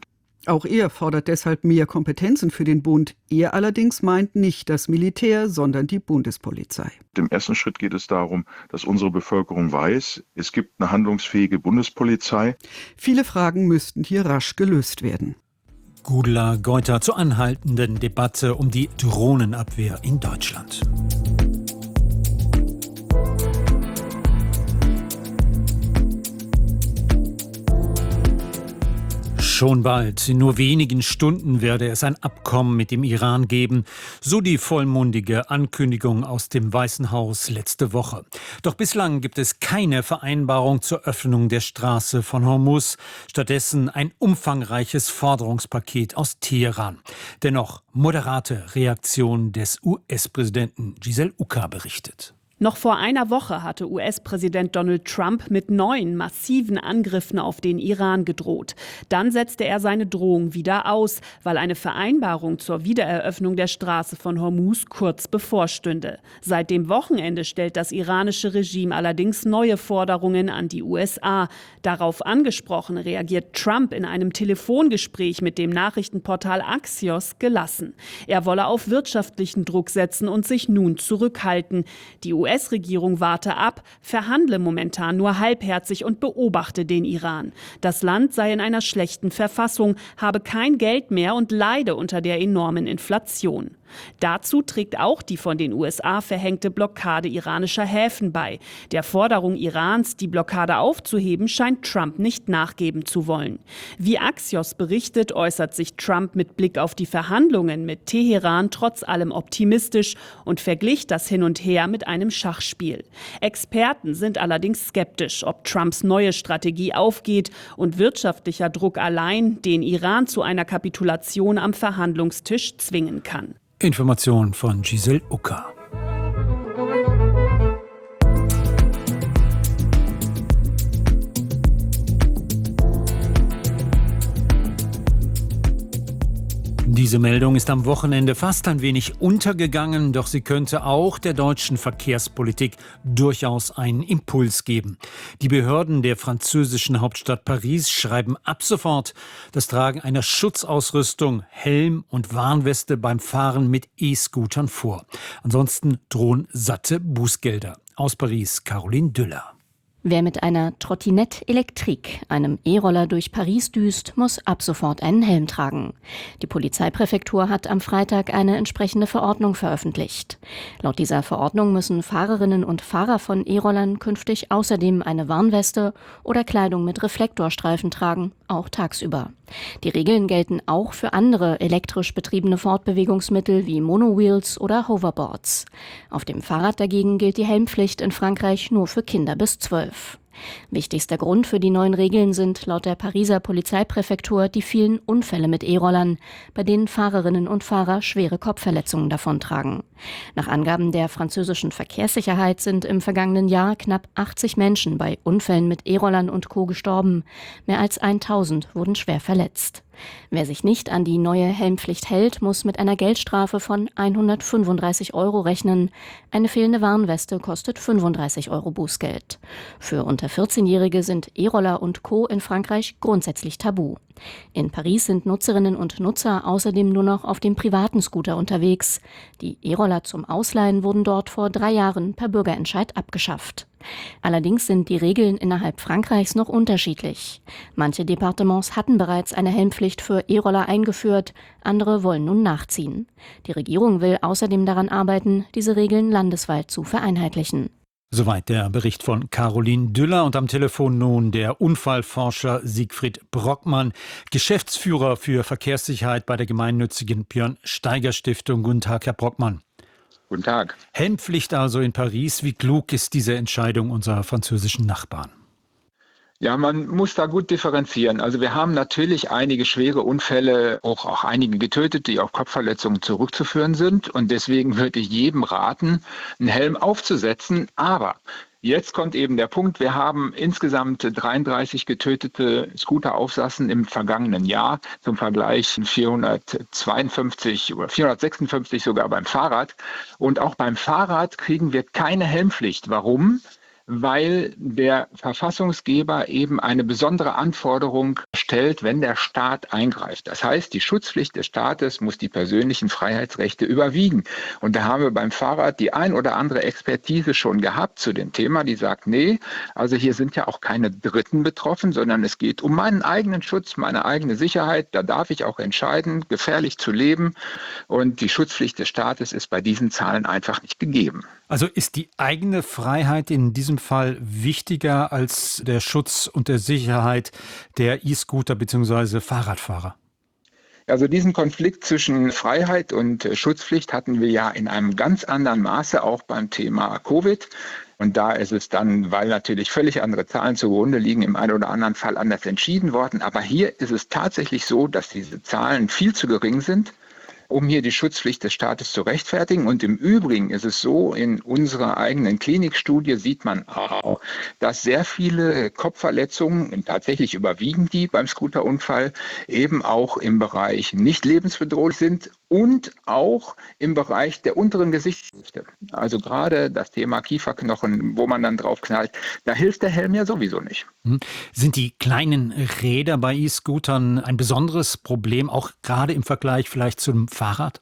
Auch er fordert deshalb mehr Kompetenzen für den Bund. Er allerdings meint nicht das Militär, sondern die Bundespolizei. Im ersten Schritt geht es darum, dass unsere Bevölkerung weiß, es gibt eine handlungsfähige Bundespolizei. Viele Fragen müssten hier rasch gelöst werden. Gudula Geuter zur anhaltenden Debatte um die Drohnenabwehr in Deutschland. Schon bald, in nur wenigen Stunden werde es ein Abkommen mit dem Iran geben, so die vollmundige Ankündigung aus dem Weißen Haus letzte Woche. Doch bislang gibt es keine Vereinbarung zur Öffnung der Straße von Hormuz, stattdessen ein umfangreiches Forderungspaket aus Teheran. Dennoch moderate Reaktion des US-Präsidenten. Giselle Uka berichtet. Noch vor einer Woche hatte US-Präsident Donald Trump mit neuen massiven Angriffen auf den Iran gedroht. Dann setzte er seine Drohung wieder aus, weil eine Vereinbarung zur Wiedereröffnung der Straße von Hormuz kurz bevorstünde. Seit dem Wochenende stellt das iranische Regime allerdings neue Forderungen an die USA. Darauf angesprochen reagiert Trump in einem Telefongespräch mit dem Nachrichtenportal Axios gelassen. Er wolle auf wirtschaftlichen Druck setzen und sich nun zurückhalten. Die US-Regierung warte ab, verhandle momentan nur halbherzig und beobachte den Iran. Das Land sei in einer schlechten Verfassung, habe kein Geld mehr und leide unter der enormen Inflation. Dazu trägt auch die von den USA verhängte Blockade iranischer Häfen bei. Der Forderung Irans, die Blockade aufzuheben, scheint Trump nicht nachgeben zu wollen. Wie Axios berichtet, äußert sich Trump mit Blick auf die Verhandlungen mit Teheran trotz allem optimistisch und verglich das Hin und Her mit einem Schachspiel. Experten sind allerdings skeptisch, ob Trumps neue Strategie aufgeht und wirtschaftlicher Druck allein den Iran zu einer Kapitulation am Verhandlungstisch zwingen kann. Information von Giselle Uka. Diese Meldung ist am Wochenende fast ein wenig untergegangen, doch sie könnte auch der deutschen Verkehrspolitik durchaus einen Impuls geben. Die Behörden der französischen Hauptstadt Paris schreiben ab sofort das Tragen einer Schutzausrüstung, Helm und Warnweste beim Fahren mit E-Scootern vor. Ansonsten drohen satte Bußgelder. Aus Paris, Caroline Düller. Wer mit einer Trottinette Electrique, einem E-Roller durch Paris düst, muss ab sofort einen Helm tragen. Die Polizeipräfektur hat am Freitag eine entsprechende Verordnung veröffentlicht. Laut dieser Verordnung müssen Fahrerinnen und Fahrer von E-Rollern künftig außerdem eine Warnweste oder Kleidung mit Reflektorstreifen tragen, auch tagsüber. Die Regeln gelten auch für andere elektrisch betriebene Fortbewegungsmittel wie Monowheels oder Hoverboards. Auf dem Fahrrad dagegen gilt die Helmpflicht in Frankreich nur für Kinder bis 12. Wichtigster Grund für die neuen Regeln sind laut der Pariser Polizeipräfektur die vielen Unfälle mit E-Rollern, bei denen Fahrerinnen und Fahrer schwere Kopfverletzungen davontragen. Nach Angaben der französischen Verkehrssicherheit sind im vergangenen Jahr knapp 80 Menschen bei Unfällen mit E-Rollern und Co. gestorben. Mehr als 1000 wurden schwer verletzt. Wer sich nicht an die neue Helmpflicht hält, muss mit einer Geldstrafe von 135 € rechnen. Eine fehlende Warnweste kostet 35 € Bußgeld. Für unter 14-Jährige sind E-Roller und Co. in Frankreich grundsätzlich tabu. In Paris sind Nutzerinnen und Nutzer außerdem nur noch auf dem privaten Scooter unterwegs. Die E-Roller zum Ausleihen wurden dort vor 3 Jahren per Bürgerentscheid abgeschafft. Allerdings sind die Regeln innerhalb Frankreichs noch unterschiedlich. Manche Departements hatten bereits eine Helmpflicht für E-Roller eingeführt, andere wollen nun nachziehen. Die Regierung will außerdem daran arbeiten, diese Regeln landesweit zu vereinheitlichen. Soweit der Bericht von Caroline Düller und am Telefon nun der Unfallforscher Siegfried Brockmann, Geschäftsführer für Verkehrssicherheit bei der gemeinnützigen Björn Steiger Stiftung. Guten Tag, Herr Brockmann. Guten Tag. Helmpflicht also in Paris. Wie klug ist diese Entscheidung unserer französischen Nachbarn? Ja, man muss da gut differenzieren. Also wir haben natürlich einige schwere Unfälle, auch einige Getötete, die auf Kopfverletzungen zurückzuführen sind. Und deswegen würde ich jedem raten, einen Helm aufzusetzen. Aber jetzt kommt eben der Punkt, wir haben insgesamt 33 getötete Scooteraufsassen im vergangenen Jahr. Zum Vergleich 452 oder 456 sogar beim Fahrrad. Und auch beim Fahrrad kriegen wir keine Helmpflicht. Warum? weil der Verfassungsgeber eben eine besondere Anforderung stellt, wenn der Staat eingreift. Das heißt, die Schutzpflicht des Staates muss die persönlichen Freiheitsrechte überwiegen. Und da haben wir beim Fahrrad die ein oder andere Expertise schon gehabt zu dem Thema, die sagt, nee, also hier sind ja auch keine Dritten betroffen, sondern es geht um meinen eigenen Schutz, meine eigene Sicherheit. Da darf ich auch entscheiden, gefährlich zu leben. Und die Schutzpflicht des Staates ist bei diesen Zahlen einfach nicht gegeben. Also ist die eigene Freiheit in diesem Fall wichtiger als der Schutz und der Sicherheit der E-Scooter bzw. Fahrradfahrer? Also diesen Konflikt zwischen Freiheit und Schutzpflicht hatten wir ja in einem ganz anderen Maße auch beim Thema Covid. Und da ist es dann, weil natürlich völlig andere Zahlen zugrunde liegen, im einen oder anderen Fall anders entschieden worden. Aber hier ist es tatsächlich so, dass diese Zahlen viel zu gering sind, um hier die Schutzpflicht des Staates zu rechtfertigen. Und im Übrigen ist es so, in unserer eigenen Klinikstudie sieht man auch, dass sehr viele Kopfverletzungen, tatsächlich überwiegen die beim Scooterunfall, eben auch im Bereich nicht lebensbedrohlich sind und auch im Bereich der unteren Gesichtshälfte. Also gerade das Thema Kieferknochen, wo man dann drauf knallt, da hilft der Helm ja sowieso nicht. Sind die kleinen Räder bei E-Scootern ein besonderes Problem, auch gerade im Vergleich vielleicht zum Fahrrad?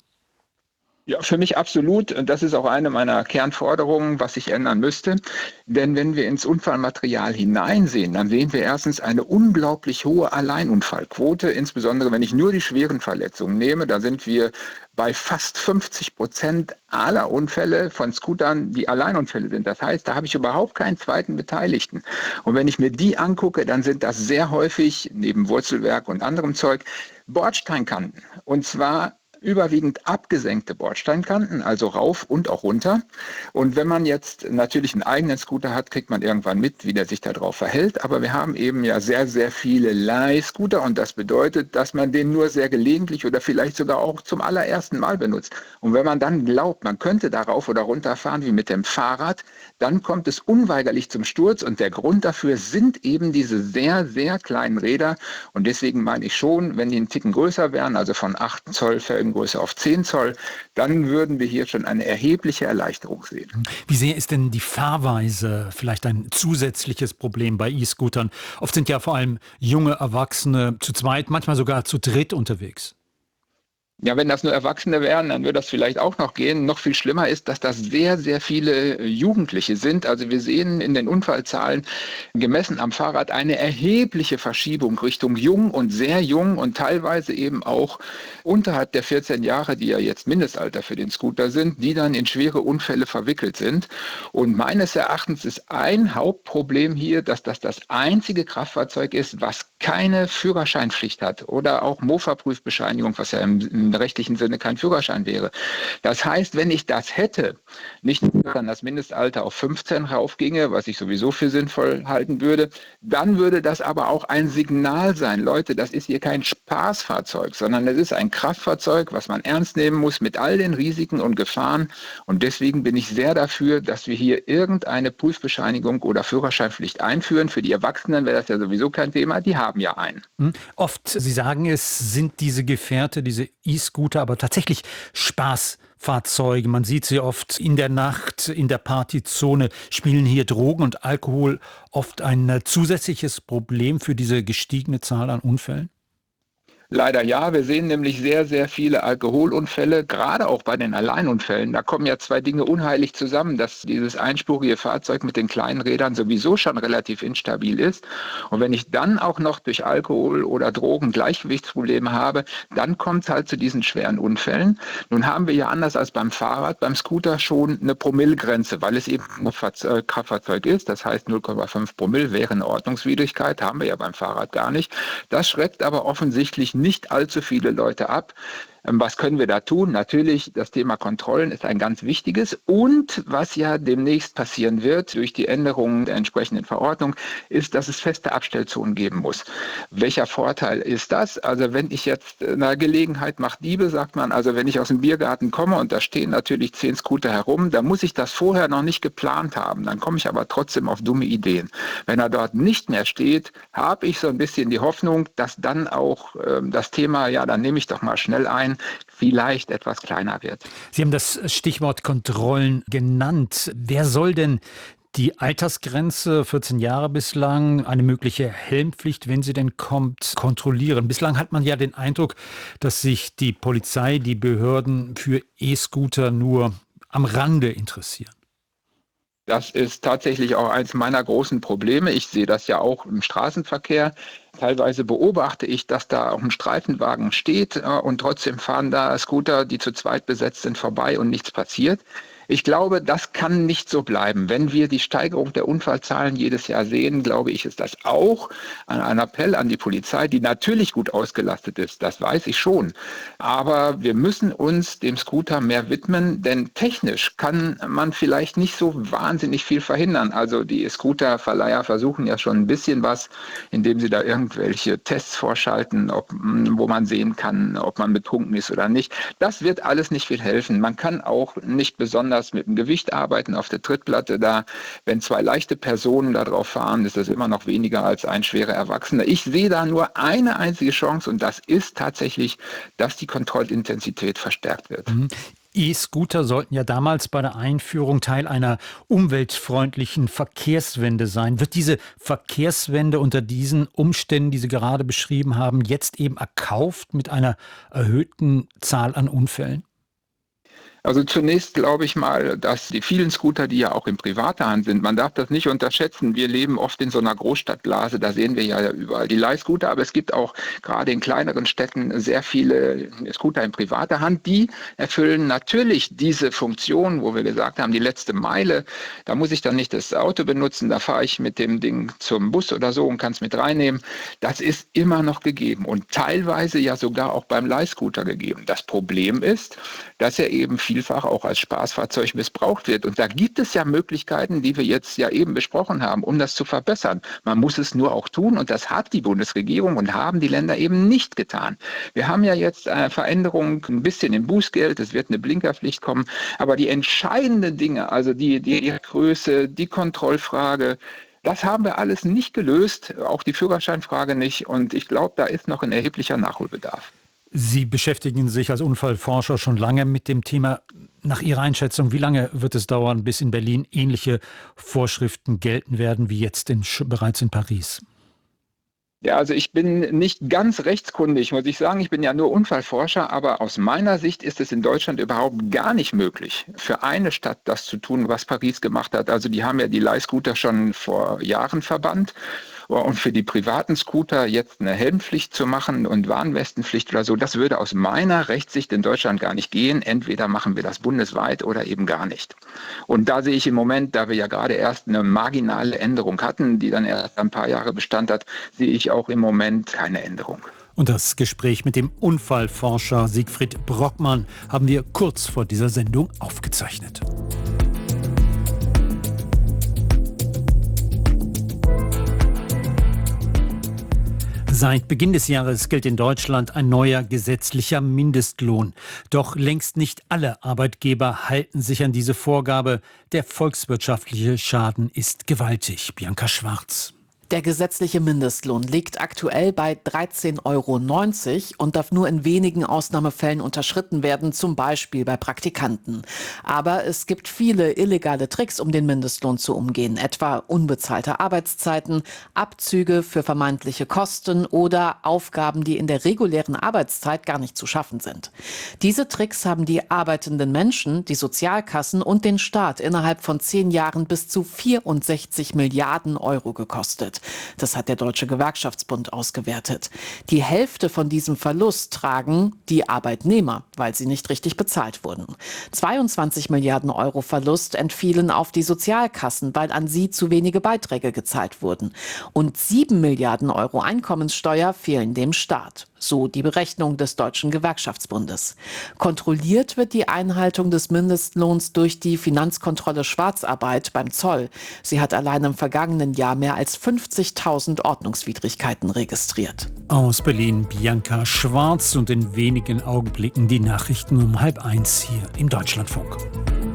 Ja, für mich absolut. Und das ist auch eine meiner Kernforderungen, was sich ändern müsste. Denn wenn wir ins Unfallmaterial hineinsehen, dann sehen wir erstens eine unglaublich hohe Alleinunfallquote. Insbesondere wenn ich nur die schweren Verletzungen nehme, da sind wir bei fast 50% aller Unfälle von Scootern, die Alleinunfälle sind. Das heißt, da habe ich überhaupt keinen zweiten Beteiligten. Und wenn ich mir die angucke, dann sind das sehr häufig, neben Wurzelwerk und anderem Zeug, Bordsteinkanten. Und zwar überwiegend abgesenkte Bordsteinkanten, also rauf und auch runter. Und wenn man jetzt natürlich einen eigenen Scooter hat, kriegt man irgendwann mit, wie der sich da drauf verhält. Aber wir haben eben ja sehr, sehr viele Leihscooter und das bedeutet, dass man den nur sehr gelegentlich oder vielleicht sogar auch zum allerersten Mal benutzt. Und wenn man dann glaubt, man könnte da rauf oder runter fahren wie mit dem Fahrrad, dann kommt es unweigerlich zum Sturz und der Grund dafür sind eben diese sehr, sehr kleinen Räder. Und deswegen meine ich schon, wenn die einen Ticken größer wären, also von 8 Zoll Felgengröße auf 10 Zoll, dann würden wir hier schon eine erhebliche Erleichterung sehen. Wie sehr ist denn die Fahrweise vielleicht ein zusätzliches Problem bei E-Scootern? Oft sind ja vor allem junge Erwachsene zu zweit, manchmal sogar zu dritt unterwegs. Ja, wenn das nur Erwachsene wären, dann würde das vielleicht auch noch gehen. Noch viel schlimmer ist, dass das sehr, sehr viele Jugendliche sind. Also wir sehen in den Unfallzahlen gemessen am Fahrrad eine erhebliche Verschiebung Richtung jung und sehr jung und teilweise eben auch unterhalb der 14 Jahre, die ja jetzt Mindestalter für den Scooter sind, die dann in schwere Unfälle verwickelt sind. Und meines Erachtens ist ein Hauptproblem hier, dass das das einzige Kraftfahrzeug ist, was keine Führerscheinpflicht hat oder auch Mofa-Prüfbescheinigung, was ja im rechtlichen Sinne kein Führerschein wäre. Das heißt, wenn ich das hätte, nicht dann das Mindestalter auf 15 raufginge, was ich sowieso für sinnvoll halten würde, dann würde das aber auch ein Signal sein. Leute, das ist hier kein Spaßfahrzeug, sondern es ist ein Kraftfahrzeug, was man ernst nehmen muss mit all den Risiken und Gefahren. Und deswegen bin ich sehr dafür, dass wir hier irgendeine Prüfbescheinigung oder Führerscheinpflicht einführen. Für die Erwachsenen wäre das ja sowieso kein Thema, die haben ja einen. Oft, Sie sagen es, sind diese Gefährte, diese E-Scooter, aber tatsächlich Spaßfahrzeuge. Man sieht sie oft in der Nacht, in der Partyzone. Spielen hier Drogen und Alkohol oft ein zusätzliches Problem für diese gestiegene Zahl an Unfällen? Leider ja, wir sehen nämlich sehr, sehr viele Alkoholunfälle, gerade auch bei den Alleinunfällen. Da kommen ja zwei Dinge unheilig zusammen, dass dieses einspurige Fahrzeug mit den kleinen Rädern sowieso schon relativ instabil ist. Und wenn ich dann auch noch durch Alkohol oder Drogen Gleichgewichtsprobleme habe, dann kommt es halt zu diesen schweren Unfällen. Nun haben wir ja anders als beim Fahrrad, beim Scooter schon eine Promillegrenze, weil es eben ein Kraftfahrzeug ist. Das heißt 0,5 Promille wäre eine Ordnungswidrigkeit, haben wir ja beim Fahrrad gar nicht. Das schreckt aber offensichtlich nicht allzu viele Leute ab. Was können wir da tun? Natürlich, das Thema Kontrollen ist ein ganz wichtiges. Und was ja demnächst passieren wird durch die Änderungen der entsprechenden Verordnung, ist, dass es feste Abstellzonen geben muss. Welcher Vorteil ist das? Also wenn ich jetzt eine Gelegenheit macht Diebe, sagt man, also wenn ich aus dem Biergarten komme und da stehen natürlich 10 Scooter herum, dann muss ich das vorher noch nicht geplant haben. Dann komme ich aber trotzdem auf dumme Ideen. Wenn er dort nicht mehr steht, habe ich so ein bisschen die Hoffnung, dass dann auch das Thema, ja, dann nehme ich doch mal schnell ein, vielleicht etwas kleiner wird. Sie haben das Stichwort Kontrollen genannt. Wer soll denn Die Altersgrenze 14 Jahre bislang, eine mögliche Helmpflicht, wenn sie denn kommt, kontrollieren. Bislang hat man ja den Eindruck, dass sich die Polizei, die Behörden für E-Scooter nur am Rande interessieren. Das ist tatsächlich auch eins meiner großen Probleme. Ich sehe das ja auch im Straßenverkehr. Teilweise beobachte ich, dass da auch ein Streifenwagen steht und trotzdem fahren da Scooter, die zu zweit besetzt sind, vorbei und nichts passiert. Ich glaube, das kann nicht so bleiben. Wenn wir die Steigerung der Unfallzahlen jedes Jahr sehen, glaube ich, ist das auch ein Appell an die Polizei, die natürlich gut ausgelastet ist. Das weiß ich schon. Aber wir müssen uns dem Scooter mehr widmen, denn technisch kann man vielleicht nicht so wahnsinnig viel verhindern. Also die Scooterverleiher versuchen ja schon ein bisschen was, indem sie da irgendwelche Tests vorschalten, wo man sehen kann, ob man betrunken ist oder nicht. Das wird alles nicht viel helfen. Man kann auch nicht besonders mit dem Gewicht arbeiten auf der Trittplatte. Da, wenn zwei leichte Personen da drauf fahren, ist das immer noch weniger als ein schwerer Erwachsener. Ich sehe da nur eine einzige Chance und das ist tatsächlich, dass die Kontrollintensität verstärkt wird. E-Scooter sollten ja damals bei der Einführung Teil einer umweltfreundlichen Verkehrswende sein. Wird diese Verkehrswende unter diesen Umständen, die Sie gerade beschrieben haben, jetzt eben erkauft mit einer erhöhten Zahl an Unfällen? Also zunächst glaube ich mal, dass die vielen Scooter, die ja auch in privater Hand sind, man darf das nicht unterschätzen. Wir leben oft in so einer Großstadtblase, da sehen wir ja überall die Leihscooter, aber es gibt auch gerade in kleineren Städten sehr viele Scooter in privater Hand. Die erfüllen natürlich diese Funktion, wo wir gesagt haben, die letzte Meile, da muss ich dann nicht das Auto benutzen, da fahre ich mit dem Ding zum Bus oder so und kann es mit reinnehmen. Das ist immer noch gegeben und teilweise ja sogar auch beim Leihscooter gegeben. Das Problem ist, dass er eben vielfach auch als Spaßfahrzeug missbraucht wird. Und da gibt es ja Möglichkeiten, die wir jetzt ja eben besprochen haben, um das zu verbessern. Man muss es nur auch tun und das hat die Bundesregierung und haben die Länder eben nicht getan. Wir haben ja jetzt eine Veränderung ein bisschen im Bußgeld, es wird eine Blinkerpflicht kommen, aber die entscheidenden Dinge, also die Größe, die Kontrollfrage, das haben wir alles nicht gelöst, auch die Führerscheinfrage nicht und ich glaube, da ist noch ein erheblicher Nachholbedarf. Sie beschäftigen sich als Unfallforscher schon lange mit dem Thema. Nach Ihrer Einschätzung, wie lange wird es dauern, bis in Berlin ähnliche Vorschriften gelten werden wie jetzt bereits in Paris? Ja, also ich bin nicht ganz rechtskundig, muss ich sagen. Ich bin ja nur Unfallforscher, aber aus meiner Sicht ist es in Deutschland überhaupt gar nicht möglich, für eine Stadt das zu tun, was Paris gemacht hat. Also die haben ja die Leihscooter schon vor Jahren verbannt. Und für die privaten Scooter jetzt eine Helmpflicht zu machen und Warnwestenpflicht oder so, das würde aus meiner Rechtssicht in Deutschland gar nicht gehen. Entweder machen wir das bundesweit oder eben gar nicht. Und da sehe ich im Moment, da wir ja gerade erst eine marginale Änderung hatten, die dann erst ein paar Jahre Bestand hat, sehe ich auch im Moment keine Änderung. Und das Gespräch mit dem Unfallforscher Siegfried Brockmann haben wir kurz vor dieser Sendung aufgezeichnet. Seit Beginn des Jahres gilt in Deutschland ein neuer gesetzlicher Mindestlohn. Doch längst nicht alle Arbeitgeber halten sich an diese Vorgabe. Der volkswirtschaftliche Schaden ist gewaltig. Bianca Schwarz. Der gesetzliche Mindestlohn liegt aktuell bei 13,90 € und darf nur in wenigen Ausnahmefällen unterschritten werden, zum Beispiel bei Praktikanten. Aber es gibt viele illegale Tricks, um den Mindestlohn zu umgehen, etwa unbezahlte Arbeitszeiten, Abzüge für vermeintliche Kosten oder Aufgaben, die in der regulären Arbeitszeit gar nicht zu schaffen sind. Diese Tricks haben die arbeitenden Menschen, die Sozialkassen und den Staat innerhalb von 10 Jahren bis zu 64 Milliarden € gekostet. Das hat der Deutsche Gewerkschaftsbund ausgewertet. Die Hälfte von diesem Verlust tragen die Arbeitnehmer, weil sie nicht richtig bezahlt wurden. 22 Milliarden € Verlust entfielen auf die Sozialkassen, weil an sie zu wenige Beiträge gezahlt wurden. Und 7 Milliarden € Einkommenssteuer fehlen dem Staat. So die Berechnung des Deutschen Gewerkschaftsbundes. Kontrolliert wird die Einhaltung des Mindestlohns durch die Finanzkontrolle Schwarzarbeit beim Zoll. Sie hat allein im vergangenen Jahr mehr als 50.000 Ordnungswidrigkeiten registriert. Aus Berlin Bianca Schwarz und in wenigen Augenblicken die Nachrichten um 12:30 hier im Deutschlandfunk.